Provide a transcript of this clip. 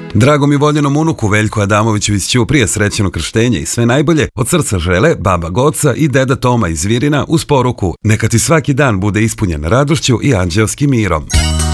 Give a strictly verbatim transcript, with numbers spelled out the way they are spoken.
Dragom i voljenom unuku Veljku Adamoviću iz Ćuprije srećeno krštenje i sve najbolje od srca žele baba Goca i deda Toma iz Virina uz poruku: neka ti svaki dan bude ispunjen radošću i anđeoskim mirom.